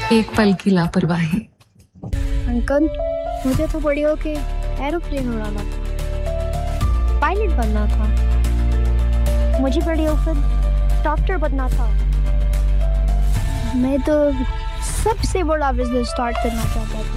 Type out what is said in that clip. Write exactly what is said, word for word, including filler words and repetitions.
एक पल की लापरवाही। अंकल, मुझे तो बड़ी होके एरोप्लेन उड़ाना था, पायलट बनना था। मुझे बड़ी होकर डॉक्टर बनना था। मैं तो सबसे बड़ा बिजनेस स्टार्ट करना चाहता था।